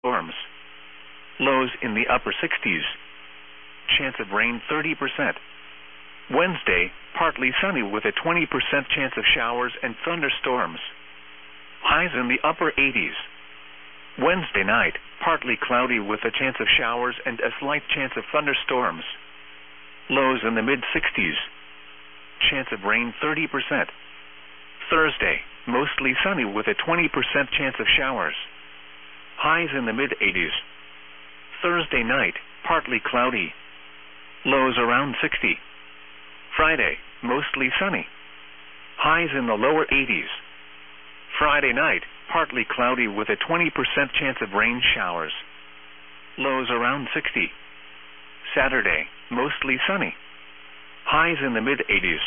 Storms. Lows in the upper 60s. Chance of rain 30%. Wednesday, partly sunny with a 20% chance of showers and thunderstorms. Highs in the upper 80s. Wednesday night, partly cloudy with a chance of showers and a slight chance of thunderstorms. Lows in the mid-60s. Chance of rain 30%. Thursday, mostly sunny with a 20% chance of showers. Highs in the mid-80s. Thursday night, partly cloudy. Lows around 60. Friday, mostly sunny. Highs in the lower 80s. Friday night, partly cloudy with a 20% chance of rain showers. Lows around 60. Saturday, mostly sunny. Highs in the mid-80s.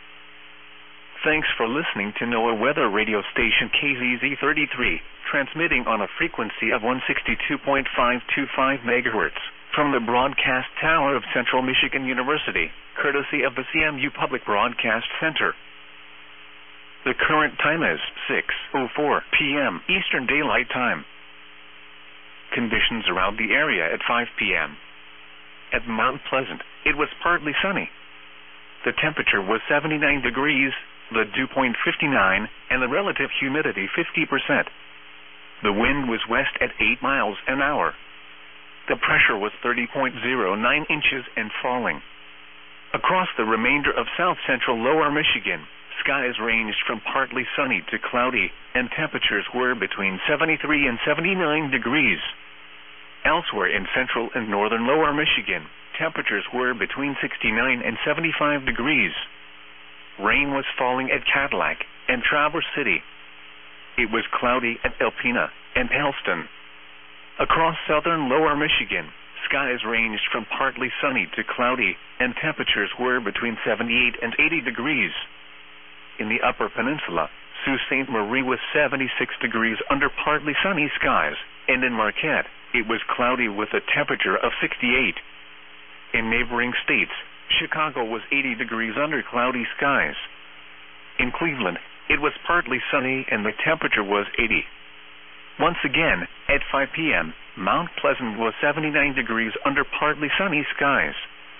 Thanks for listening to NOAA weather radio station KZZ33, transmitting on a frequency of 162.525 MHz from the broadcast tower of Central Michigan University, courtesy of the CMU Public Broadcast Center. The current time is 6:04 p.m. Eastern Daylight Time. Conditions around the area at 5 p.m. At Mount Pleasant, it was partly sunny. The temperature was 79 degrees, the dew point 59, and the relative humidity 50%. The wind was west at 8 miles an hour. The pressure was 30.09 inches and falling. Across the remainder of south-central lower Michigan, skies ranged from partly sunny to cloudy, and temperatures were between 73 and 79 degrees. Elsewhere in central and northern lower Michigan, temperatures were between 69 and 75 degrees. Rain was falling at Cadillac and Traverse City. It was cloudy at Alpena and Helston. Across southern lower Michigan, skies ranged from partly sunny to cloudy, and temperatures were between 78 and 80 degrees. In the upper peninsula, Sault Ste. Marie was 76 degrees under partly sunny skies, and in Marquette, it was cloudy with a temperature of 68. In neighboring states, Chicago was 80 degrees under cloudy skies. In Cleveland, it was partly sunny and the temperature was 80. Once again, at 5 p.m., Mount Pleasant was 79 degrees under partly sunny skies.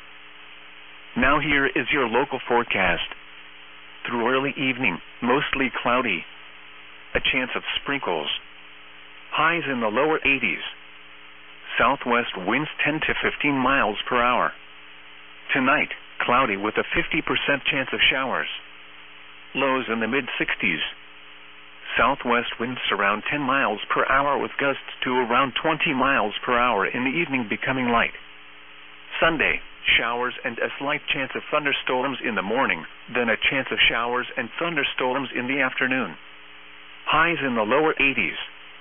Now here is your local forecast. Through early evening, mostly cloudy. A chance of sprinkles. Highs in the lower 80s. Southwest winds 10 to 15 miles per hour. Tonight, cloudy with a 50% chance of showers. Lows in the mid-60s. Southwest winds around 10 miles per hour with gusts to around 20 miles per hour in the evening becoming light. Sunday, showers and a slight chance of thunderstorms in the morning, then a chance of showers and thunderstorms in the afternoon. Highs in the lower 80s.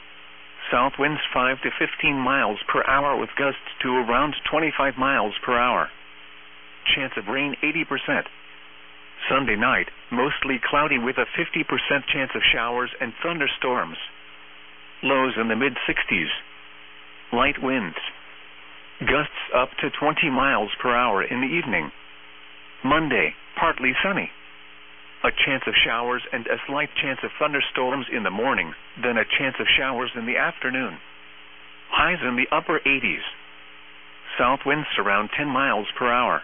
South winds 5 to 15 miles per hour with gusts to around 25 miles per hour. Chance of rain 80%. Sunday night, mostly cloudy with a 50% chance of showers and thunderstorms. Lows in the mid-60s. Light winds. Gusts up to 20 miles per hour in the evening. Monday, partly sunny. A chance of showers and a slight chance of thunderstorms in the morning, then a chance of showers in the afternoon. Highs in the upper 80s. South winds around 10 miles per hour.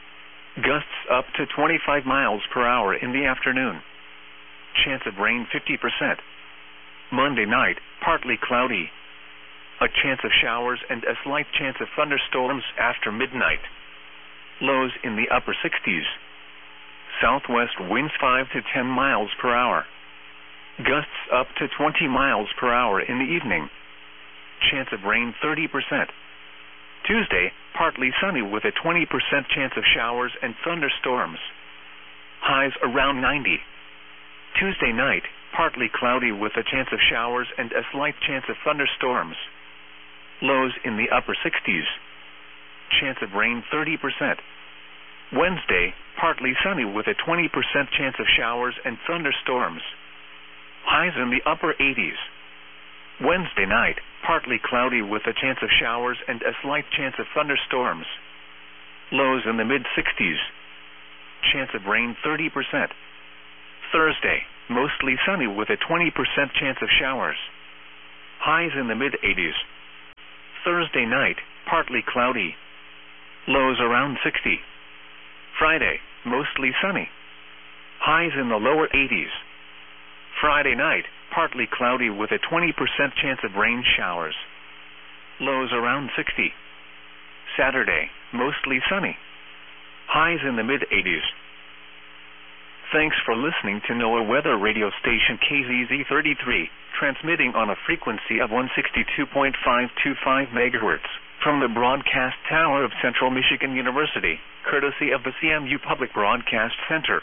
Gusts up to 25 miles per hour in the afternoon. Chance of rain 50%. Monday night, partly cloudy. A chance of showers and a slight chance of thunderstorms after midnight. Lows in the upper 60s. Southwest winds 5 to 10 miles per hour. Gusts up to 20 miles per hour in the evening. Chance of rain 30%. Tuesday, partly sunny with a 20% chance of showers and thunderstorms. Highs around 90. Tuesday night, partly cloudy with a chance of showers and a slight chance of thunderstorms. Lows in the upper 60s. Chance of rain 30%. Wednesday, partly sunny with a 20% chance of showers and thunderstorms. Highs in the upper 80s. Wednesday night, partly cloudy with a chance of showers and a slight chance of thunderstorms. Lows in the mid-60s. Chance of rain 30%. Thursday, mostly sunny with a 20% chance of showers. Highs in the mid-80s. Thursday night, partly cloudy. Lows around 60. Friday, mostly sunny. Highs in the lower 80s. Friday night, partly cloudy with a 20% chance of rain showers. Lows around 60. Saturday, mostly sunny. Highs in the mid-80s. Thanks for listening to NOAA weather radio station KZZ33, transmitting on a frequency of 162.525 MHz from the broadcast tower of Central Michigan University, courtesy of the CMU Public Broadcast Center.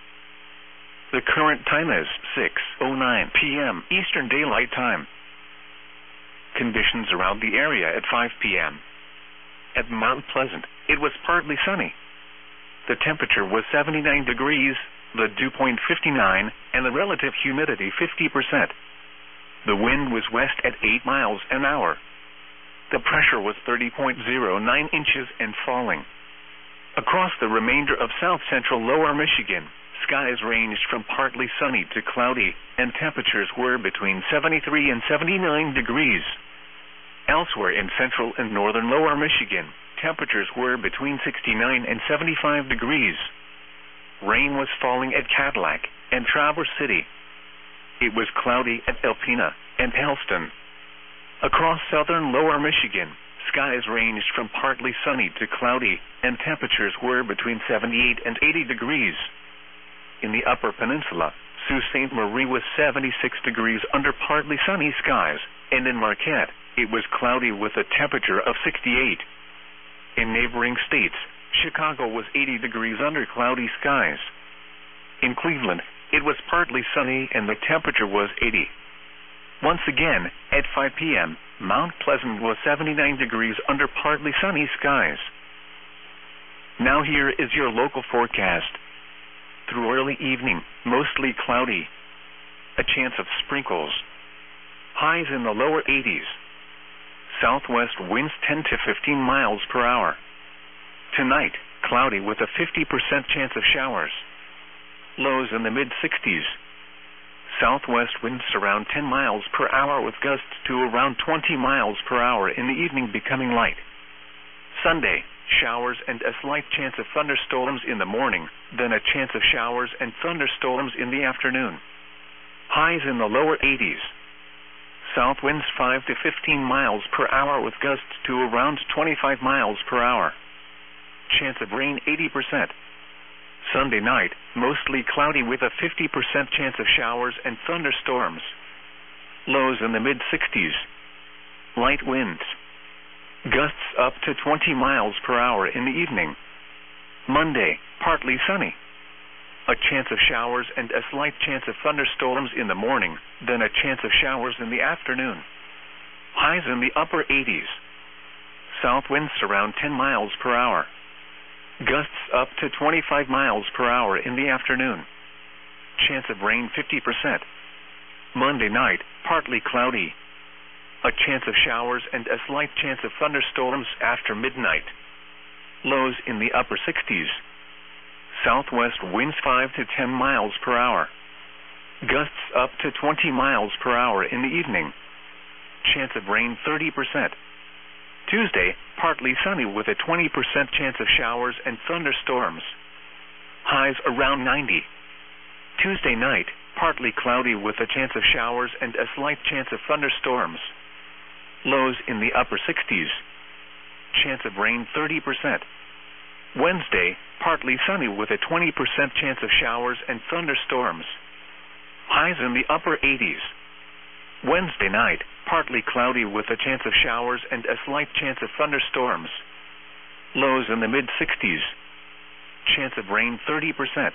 The current time is 6:09 p.m. Eastern Daylight Time. Conditions around the area at 5 p.m. At Mount Pleasant, it was partly sunny. The temperature was 79 degrees, the dew point 59, and the relative humidity 50%. The wind was west at 8 miles an hour. The pressure was 30.09 inches and falling. Across the remainder of south-central lower Michigan, skies ranged from partly sunny to cloudy, and temperatures were between 73 and 79 degrees. Elsewhere in central and northern lower Michigan, temperatures were between 69 and 75 degrees. Rain was falling at Cadillac and Traverse City. It was cloudy at Alpena and Helston. Across southern lower Michigan, skies ranged from partly sunny to cloudy, and temperatures were between 78 and 80 degrees. In the upper peninsula, Sault Ste. Marie was 76 degrees under partly sunny skies, and in Marquette, it was cloudy with a temperature of 68. In neighboring states, Chicago was 80 degrees under cloudy skies. In Cleveland, it was partly sunny and the temperature was 80. Once again, at 5 p.m., Mount Pleasant was 79 degrees under partly sunny skies. Now here is your local forecast. Through early evening, mostly cloudy. A chance of sprinkles. Highs in the lower 80s. Southwest winds 10 to 15 miles per hour. Tonight, cloudy with a 50% chance of showers. Lows in the mid-60s. Southwest winds around 10 miles per hour with gusts to around 20 miles per hour in the evening becoming light. Sunday, showers and a slight chance of thunderstorms in the morning, then a chance of showers and thunderstorms in the afternoon. Highs in the lower 80s. South winds 5 to 15 miles per hour with gusts to around 25 miles per hour. Chance of rain 80%. Sunday night, mostly cloudy with a 50% chance of showers and thunderstorms. Lows in the mid-60s. Light winds. Gusts up to 20 miles per hour in the evening. Monday, partly sunny. A chance of showers and a slight chance of thunderstorms in the morning, then a chance of showers in the afternoon. Highs in the upper 80s. South winds around 10 miles per hour. Gusts up to 25 miles per hour in the afternoon. Chance of rain 50%. Monday night, partly cloudy. A chance of showers and a slight chance of thunderstorms after midnight. Lows in the upper 60s. Southwest winds 5 to 10 miles per hour. Gusts up to 20 miles per hour in the evening. Chance of rain 30%. Tuesday, partly sunny with a 20% chance of showers and thunderstorms. Highs around 90. Tuesday night, partly cloudy with a chance of showers and a slight chance of thunderstorms. Lows in the upper 60s. Chance of rain 30%. Wednesday, partly sunny with a 20% chance of showers and thunderstorms. Highs in the upper 80s. Wednesday night, partly cloudy with a chance of showers and a slight chance of thunderstorms. Lows in the mid-60s. Chance of rain 30%.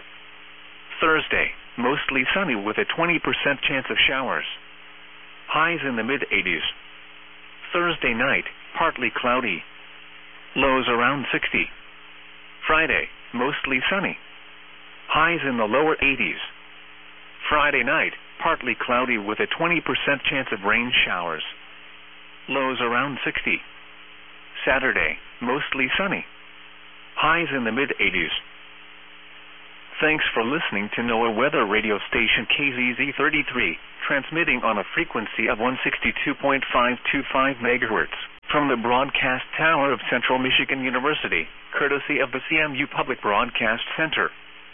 Thursday, mostly sunny with a 20% chance of showers. Highs in the mid-80s. Thursday night, partly cloudy. Lows around 60. Friday, mostly sunny. Highs in the lower 80s. Friday night, partly cloudy with a 20% chance of rain showers. Lows around 60. Saturday, mostly sunny. Highs in the mid-80s. Thanks for listening to NOAA weather radio station KZZ33, transmitting on a frequency of 162.525 MHz From the broadcast tower of Central Michigan University, courtesy of the CMU Public Broadcast Center.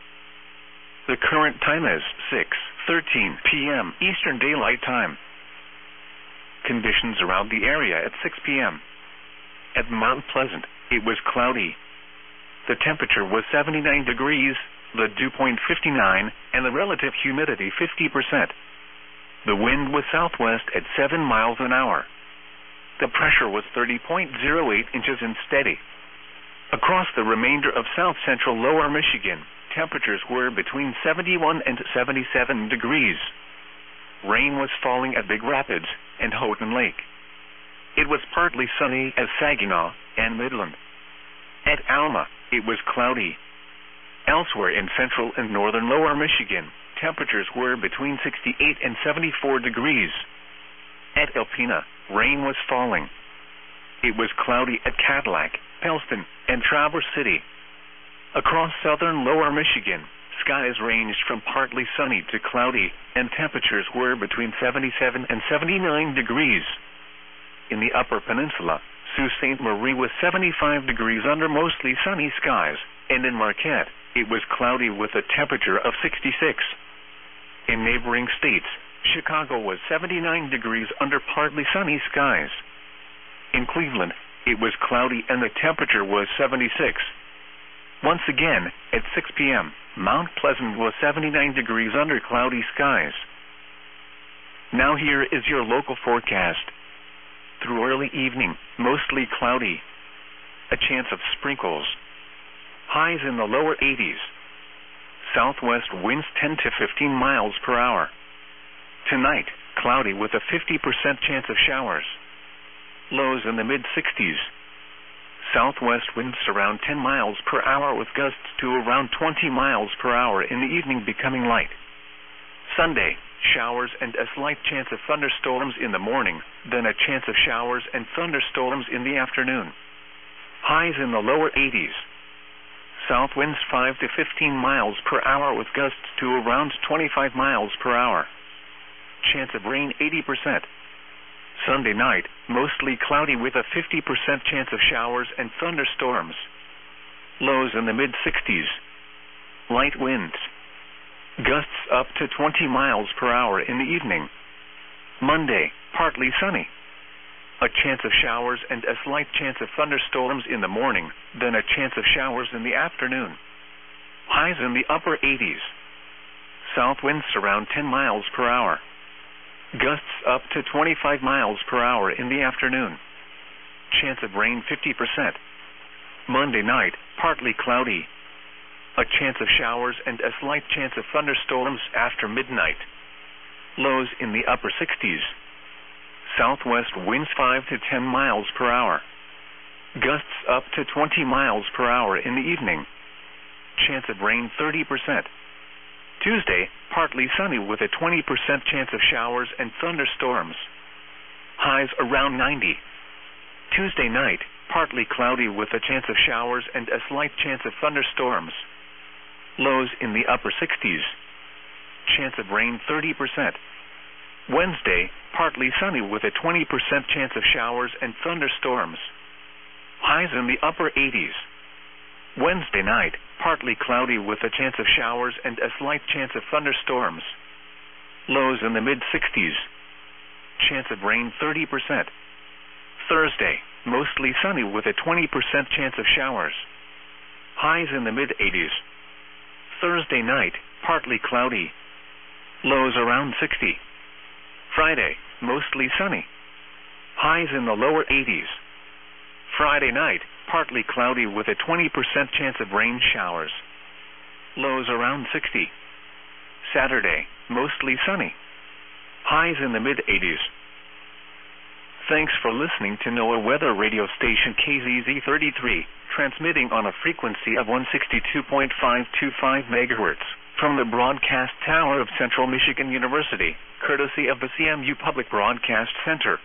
The current time is 6:13 p.m. Eastern Daylight Time. Conditions around the area at 6 p.m. At Mount Pleasant, it was cloudy. The temperature was 79 degrees, the dew point 59, and the relative humidity 50%. The wind was southwest at 7 miles an hour. The pressure was 30.08 inches and steady. Across the remainder of south-central lower Michigan, temperatures were between 71 and 77 degrees. Rain was falling at Big Rapids and Houghton Lake. It was partly sunny at Saginaw and Midland. At Alma, it was cloudy. Elsewhere in central and northern lower Michigan, temperatures were between 68 and 74 degrees. At Alpena, rain was falling. It was cloudy at Cadillac, Pellston, and Traverse City. Across southern lower Michigan, skies ranged from partly sunny to cloudy, and temperatures were between 77 and 79 degrees. In the upper peninsula, Sault Ste. Marie was 75 degrees under mostly sunny skies, and in Marquette, it was cloudy with a temperature of 66. In neighboring states, Chicago was 79 degrees under partly sunny skies. In Cleveland, it was cloudy and the temperature was 76. Once again, at 6 p.m., Mount Pleasant was 79 degrees under cloudy skies. Now here is your local forecast. Through early evening, mostly cloudy. A chance of sprinkles. Highs in the lower 80s. Southwest winds 10 to 15 miles per hour. Tonight, cloudy with a 50% chance of showers. Lows in the mid-60s. Southwest winds around 10 miles per hour with gusts to around 20 miles per hour in the evening becoming light. Sunday, showers and a slight chance of thunderstorms in the morning, then a chance of showers and thunderstorms in the afternoon. Highs in the lower 80s. South winds 5 to 15 miles per hour with gusts to around 25 miles per hour. Chance of rain 80%. Sunday night, mostly cloudy with a 50% chance of showers and thunderstorms. Lows in the mid-60s. Light winds. Gusts up to 20 miles per hour in the evening. Monday, partly sunny. A chance of showers and a slight chance of thunderstorms in the morning, then a chance of showers in the afternoon. Highs in the upper 80s. South winds around 10 miles per hour. Gusts up to 25 miles per hour in the afternoon. Chance of rain 50%. Monday night, partly cloudy. A chance of showers and a slight chance of thunderstorms after midnight. Lows in the upper 60s. Southwest winds 5 to 10 miles per hour. Gusts up to 20 miles per hour in the evening. Chance of rain 30%. Tuesday, partly sunny with a 20% chance of showers and thunderstorms. Highs around 90. Tuesday night, partly cloudy with a chance of showers and a slight chance of thunderstorms. Lows in the upper 60s. Chance of rain 30%. Wednesday, partly sunny with a 20% chance of showers and thunderstorms. Highs in the upper 80s. Wednesday night, partly cloudy with a chance of showers and a slight chance of thunderstorms. Lows in the mid-60s. Chance of rain 30%. Thursday, mostly sunny with a 20% chance of showers. Highs in the mid-80s. Thursday night, partly cloudy. Lows around 60. Friday, mostly sunny. Highs in the lower 80s. Friday night, partly cloudy with a 20% chance of rain showers. Lows around 60. Saturday, mostly sunny. Highs in the mid-80s. Thanks for listening to NOAA Weather Radio Station KZZ33, transmitting on a frequency of 162.525 MHz. From the broadcast tower of Central Michigan University, courtesy of the CMU Public Broadcast Center.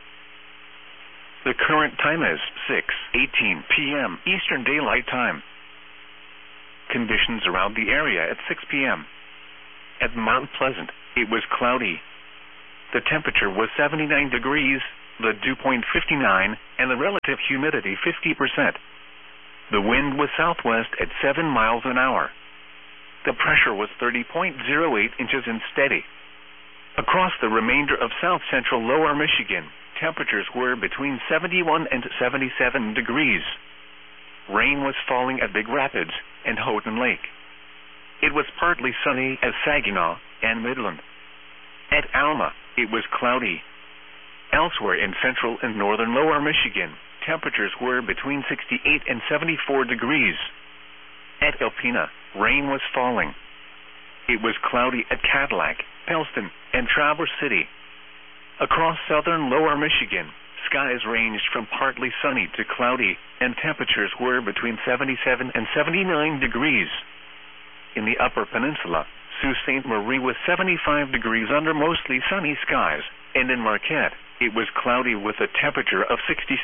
The current time is 6:18 p.m. Eastern Daylight Time. Conditions around the area at 6 p.m. At Mount Pleasant, it was cloudy. The temperature was 79 degrees, the dew point 59, and the relative humidity 50%. The wind was southwest at 7 miles an hour. The pressure was 30.08 inches and steady. Across the remainder of south-central lower Michigan, temperatures were between 71 and 77 degrees. Rain was falling at Big Rapids and Houghton Lake. It was partly sunny at Saginaw and Midland. At Alma, it was cloudy. Elsewhere in central and northern lower Michigan, temperatures were between 68 and 74 degrees. At Alpena, rain was falling. It was cloudy at Cadillac, Pellston, and Traverse City. Across southern lower Michigan, skies ranged from partly sunny to cloudy, and temperatures were between 77 and 79 degrees. In the upper peninsula, Sault Ste. Marie was 75 degrees under mostly sunny skies, and in Marquette, it was cloudy with a temperature of 66.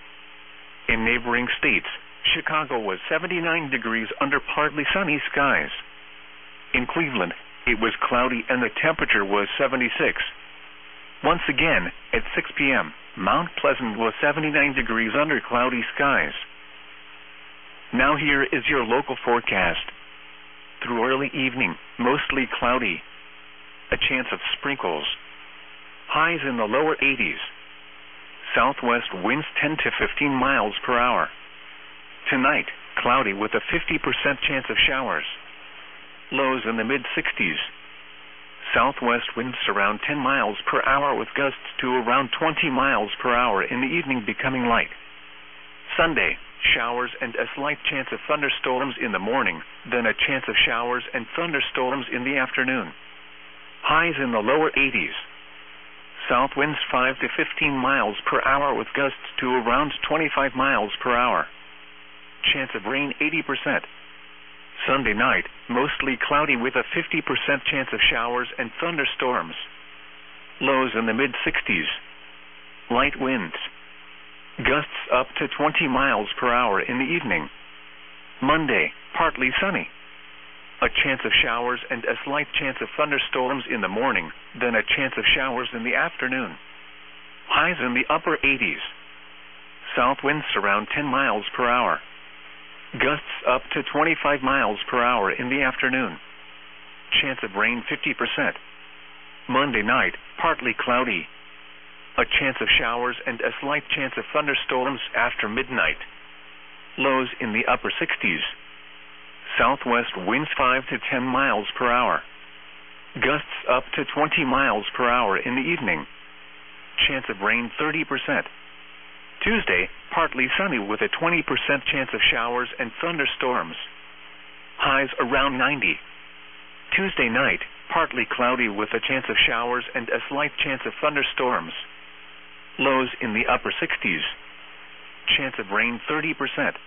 In neighboring states, Chicago was 79 degrees under partly sunny skies. In Cleveland, it was cloudy and the temperature was 76. Once again, at 6 p.m., Mount Pleasant was 79 degrees under cloudy skies. Now here is your local forecast. Through early evening, mostly cloudy. A chance of sprinkles. Highs in the lower 80s. Southwest winds 10 to 15 miles per hour. Tonight, cloudy with a 50% chance of showers. Lows in the mid-60s. Southwest winds around 10 miles per hour with gusts to around 20 miles per hour in the evening becoming light. Sunday, showers and a slight chance of thunderstorms in the morning, then a chance of showers and thunderstorms in the afternoon. Highs in the lower 80s. South winds 5 to 15 miles per hour with gusts to around 25 miles per hour. Chance of rain 80%. Sunday night, mostly cloudy with a 50% chance of showers and thunderstorms. Lows in the mid-60s. Light winds. Gusts up to 20 miles per hour in the evening. Monday, partly sunny. A chance of showers and a slight chance of thunderstorms in the morning, then a chance of showers in the afternoon. Highs in the upper 80s. South winds around 10 miles per hour. Gusts up to 25 miles per hour in the afternoon. Chance of rain 50%. Monday night, partly cloudy. A chance of showers and a slight chance of thunderstorms after midnight. Lows in the upper 60s. Southwest winds 5 to 10 miles per hour. Gusts up to 20 miles per hour in the evening. Chance of rain 30%. Tuesday, partly sunny with a 20% chance of showers and thunderstorms. Highs around 90. Tuesday night, partly cloudy with a chance of showers and a slight chance of thunderstorms. Lows in the upper 60s. Chance of rain 30%.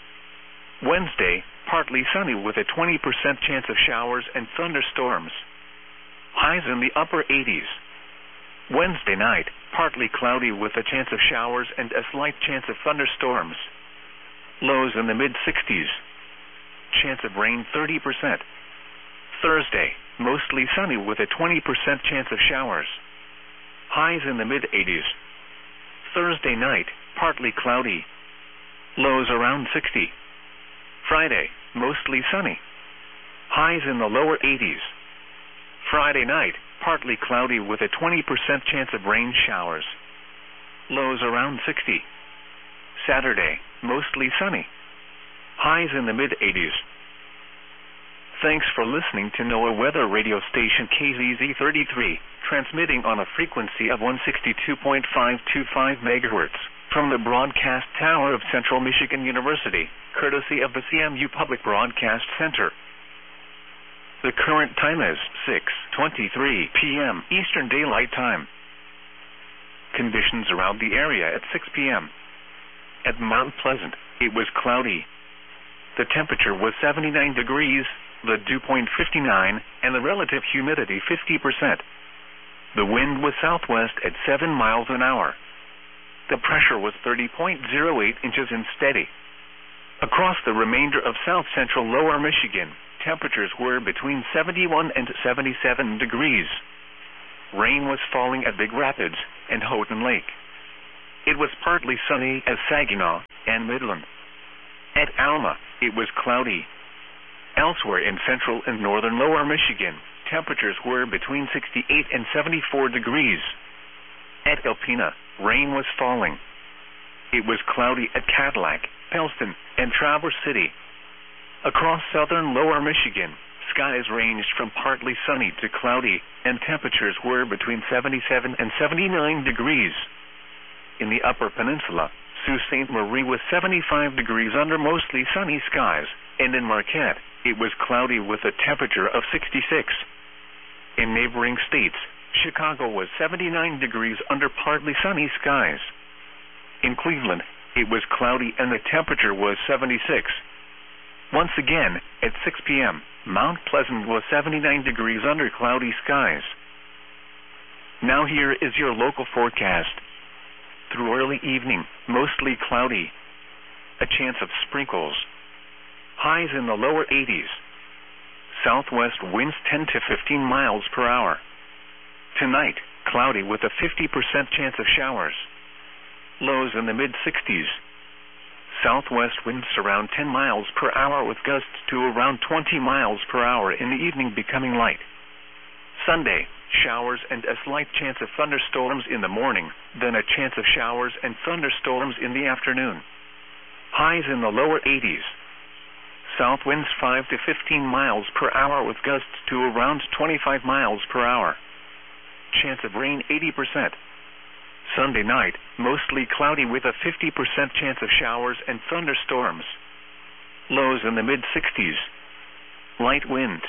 Wednesday, partly sunny with a 20% chance of showers and thunderstorms. Highs in the upper 80s. Wednesday night, partly cloudy with a chance of showers and a slight chance of thunderstorms. Lows in the mid-60s. Chance of rain 30%. Thursday, mostly sunny with a 20% chance of showers. Highs in the mid-80s. Thursday night, partly cloudy. Lows around 60. Friday, mostly sunny. Highs in the lower 80s. Friday night, partly cloudy with a 20% chance of rain showers. Lows around 60. Saturday, mostly sunny. Highs in the mid-80s. Thanks for listening to NOAA Weather Radio Station KZZ33, transmitting on a frequency of 162.525 MHz from the Broadcast Tower of Central Michigan University, courtesy of the CMU Public Broadcast Center. The current time is 6:23 p.m. Eastern Daylight Time. Conditions around the area at 6 p.m. At Mount Pleasant, it was cloudy. The temperature was 79 degrees, the dew point 59, and the relative humidity 50%. The wind was southwest at 7 miles an hour. The pressure was 30.08 inches and steady. Across the remainder of south-central lower Michigan, temperatures were between 71 and 77 degrees. Rain was falling at Big Rapids and Houghton Lake. it was partly sunny at Saginaw and Midland. At Alma, it was cloudy. Elsewhere in central and northern lower Michigan, temperatures were between 68 and 74 degrees. At Alpena, rain was falling. It was cloudy at Cadillac, Pellston, and Traverse City. Across southern lower Michigan, skies ranged from partly sunny to cloudy, and temperatures were between 77 and 79 degrees. In the upper peninsula, Sault Ste. Marie was 75 degrees under mostly sunny skies, and in Marquette, it was cloudy with a temperature of 66. In neighboring states, Chicago was 79 degrees under partly sunny skies. In Cleveland, it was cloudy and the temperature was 76. Once again, at 6 p.m., Mount Pleasant was 79 degrees under cloudy skies. Now here is your local forecast. Through early evening, mostly cloudy. A chance of sprinkles. Highs in the lower 80s. Southwest winds 10 to 15 miles per hour. Tonight, cloudy with a 50% chance of showers. Lows in the mid-60s. Southwest winds around 10 miles per hour with gusts to around 20 miles per hour in the evening becoming light. Sunday, showers and a slight chance of thunderstorms in the morning, then a chance of showers and thunderstorms in the afternoon. Highs in the lower 80s. South winds 5 to 15 miles per hour with gusts to around 25 miles per hour. Chance of rain 80%. Sunday night, mostly cloudy with a 50% chance of showers and thunderstorms. Lows in the mid-60s. Light winds.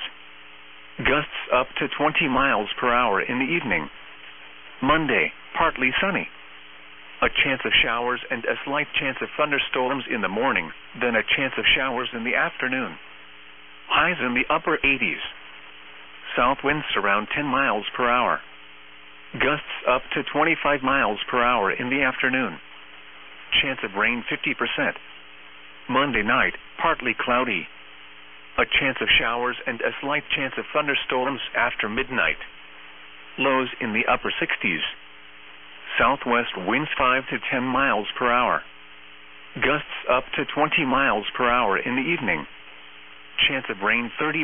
Gusts up to 20 miles per hour in the evening. Monday, partly sunny. A chance of showers and a slight chance of thunderstorms in the morning, then a chance of showers in the afternoon. Highs in the upper 80s. South winds around 10 miles per hour. Gusts up to 25 miles per hour in the afternoon. Chance of rain 50%. Monday night, partly cloudy. A chance of showers and a slight chance of thunderstorms after midnight. Lows in the upper 60s. Southwest winds 5 to 10 miles per hour. Gusts up to 20 miles per hour in the evening. Chance of rain 30%.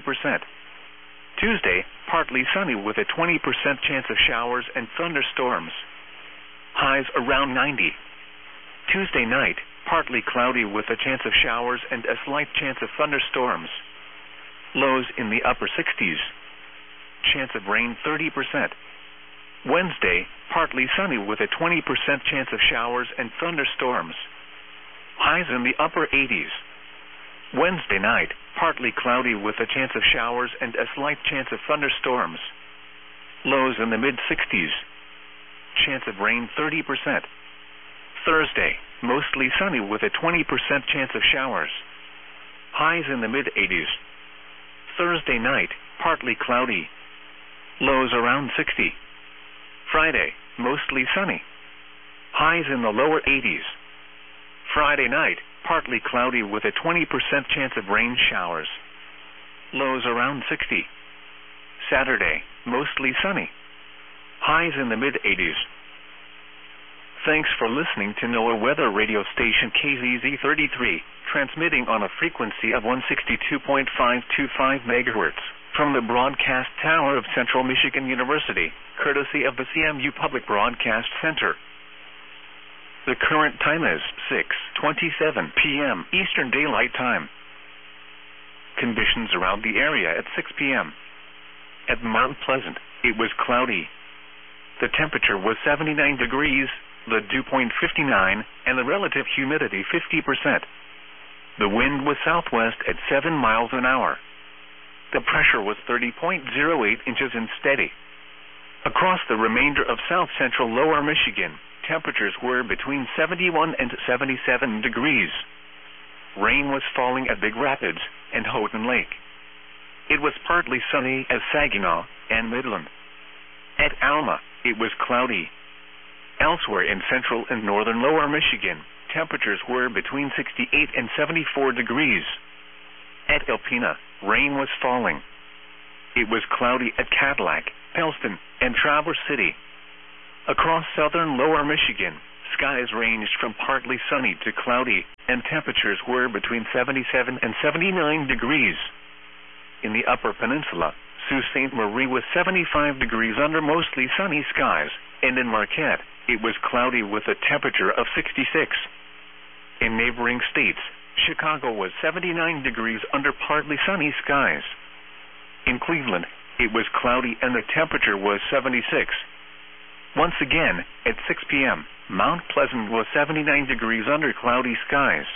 Tuesday, partly sunny with a 20% chance of showers and thunderstorms. Highs around 90. Tuesday night, partly cloudy with a chance of showers and a slight chance of thunderstorms. Lows in the upper 60s. Chance of rain 30%. Wednesday, partly sunny with a 20% chance of showers and thunderstorms. Highs in the upper 80s. Wednesday night, partly cloudy with a chance of showers and a slight chance of thunderstorms. Lows in the mid-60s. Chance of rain 30%. Thursday, mostly sunny with a 20% chance of showers. Highs in the mid-80s. Thursday night, partly cloudy. Lows around 60. Friday, mostly sunny. Highs in the lower 80s. Friday night, partly cloudy with a 20% chance of rain showers. Lows around 60. Saturday, mostly sunny. Highs in the mid-80s. Thanks for listening to NOAA weather radio station KZZ33, transmitting on a frequency of 162.525 MHz from the broadcast tower of Central Michigan University, courtesy of the CMU Public Broadcast Center. The current time is 6:27 p.m. Eastern Daylight Time. Conditions around the area at 6 p.m. At Mount Pleasant, it was cloudy. The temperature was 79 degrees, the dew point 59, and the relative humidity 50%. The wind was southwest at 7 miles an hour. The pressure was 30.08 inches and steady. Across the remainder of south-central lower Michigan, temperatures were between 71 and 77 degrees. Rain was falling at Big Rapids and Houghton Lake. It was partly sunny at Saginaw and Midland. At Alma, it was cloudy. Elsewhere in central and northern lower Michigan, temperatures were between 68 and 74 degrees. At Alpena, rain was falling. It was cloudy at Cadillac, Pellston, and Traverse City. Across southern lower Michigan, skies ranged from partly sunny to cloudy, and temperatures were between 77 and 79 degrees. In the Upper Peninsula, Sault Ste. Marie was 75 degrees under mostly sunny skies, and in Marquette, it was cloudy with a temperature of 66. In neighboring states, Chicago was 79 degrees under partly sunny skies. In Cleveland, it was cloudy and the temperature was 76. Once again, at 6 p.m., Mount Pleasant was 79 degrees under cloudy skies.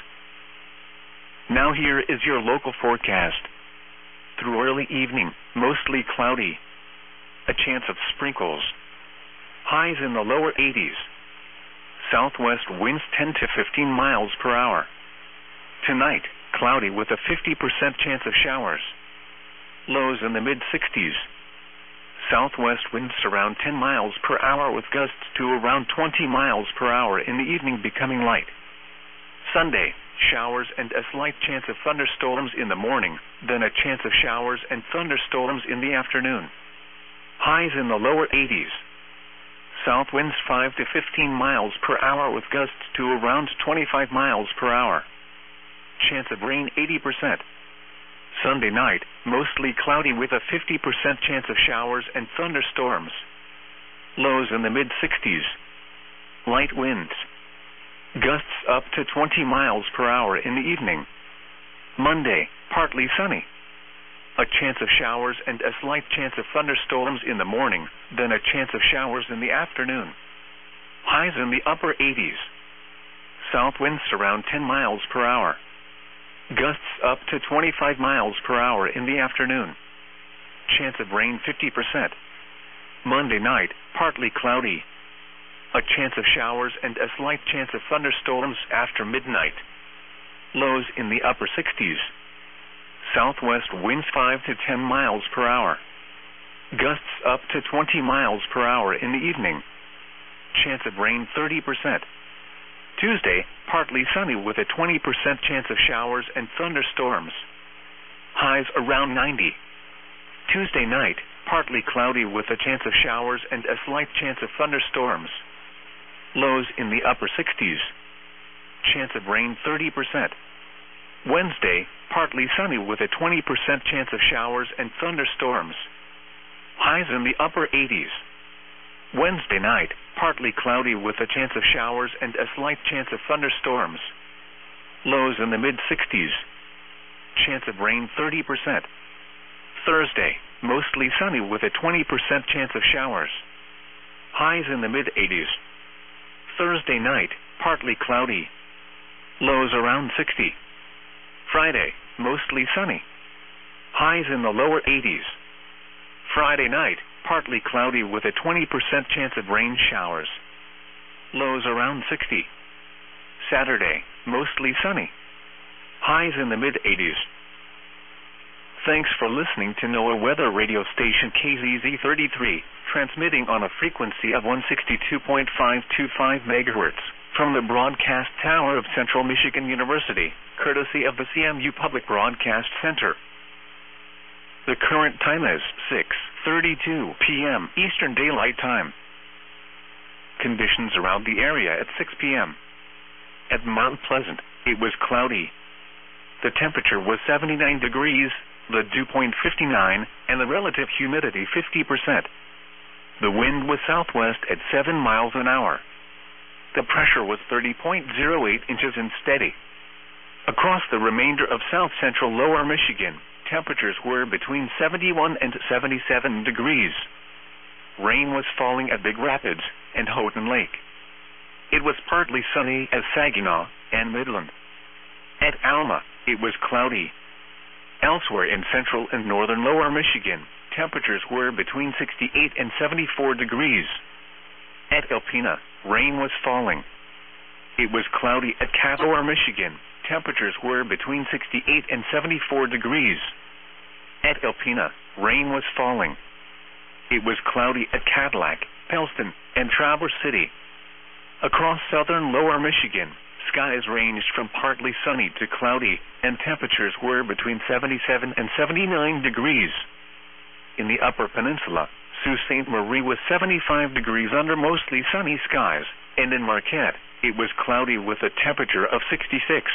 Now here is your local forecast. Through early evening, mostly cloudy. A chance of sprinkles. Highs in the lower 80s. Southwest winds 10 to 15 miles per hour. Tonight, cloudy with a 50% chance of showers. Lows in the mid-60s. Southwest winds around 10 miles per hour with gusts to around 20 miles per hour in the evening becoming light. Sunday, showers and a slight chance of thunderstorms in the morning, then a chance of showers and thunderstorms in the afternoon. Highs in the lower 80s. South winds 5 to 15 miles per hour with gusts to around 25 miles per hour. Chance of rain 80%. Sunday night, mostly cloudy with a 50% chance of showers and thunderstorms. Lows in the mid-60s. Light winds. Gusts up to 20 miles per hour in the evening. Monday, partly sunny. A chance of showers and a slight chance of thunderstorms in the morning, then a chance of showers in the afternoon. Highs in the upper 80s. South winds around 10 miles per hour. Gusts up to 25 miles per hour in the afternoon. Chance of rain 50%. Monday night, partly cloudy. A chance of showers and a slight chance of thunderstorms after midnight. Lows in the upper 60s. Southwest winds 5 to 10 miles per hour. Gusts up to 20 miles per hour in the evening. Chance of rain 30%. Tuesday, partly sunny with a 20% chance of showers and thunderstorms. Highs around 90. Tuesday night, partly cloudy with a chance of showers and a slight chance of thunderstorms. Lows in the upper 60s. Chance of rain 30%. Wednesday, partly sunny with a 20% chance of showers and thunderstorms. Highs in the upper 80s. Wednesday night, partly cloudy with a chance of showers and a slight chance of thunderstorms. Lows in the mid-60s. Chance of rain 30%. Thursday, mostly sunny with a 20% chance of showers. Highs in the mid-80s. Thursday night, partly cloudy. Lows around 60. Friday, mostly sunny. Highs in the lower 80s. Friday night, partly cloudy with a 20% chance of rain showers. Lows around 60. Saturday, mostly sunny. Highs in the mid-80s. Thanks for listening to NOAA Weather Radio Station KZZ33, transmitting on a frequency of 162.525 MHz from the broadcast tower of Central Michigan University, courtesy of the CMU Public Broadcast Center. The current time is 6:32 p.m. Eastern Daylight Time. Conditions around the area at 6 p.m. At Mount Pleasant, it was cloudy. The temperature was 79 degrees, the dew point 59, and the relative humidity 50%. The wind was southwest at 7 miles an hour. The pressure was 30.08 inches and steady. Across the remainder of south-central lower Michigan, temperatures were between 71 and 77 degrees. Rain was falling at Big Rapids and Houghton Lake. It was partly sunny at Saginaw and Midland. At Alma, it was cloudy. Elsewhere in central and northern lower Michigan, temperatures were between 68 and 74 degrees. At Alpena, rain was falling. It was cloudy at Cawthon, Michigan. Temperatures were between 68 and 74 degrees. At Alpena, rain was falling. It was cloudy at Cadillac, Pellston, and Traverse City. Across southern lower Michigan, skies ranged from partly sunny to cloudy, and temperatures were between 77 and 79 degrees. In the Upper Peninsula, Sault Ste. Marie was 75 degrees under mostly sunny skies, And in Marquette, it was cloudy with a temperature of 66.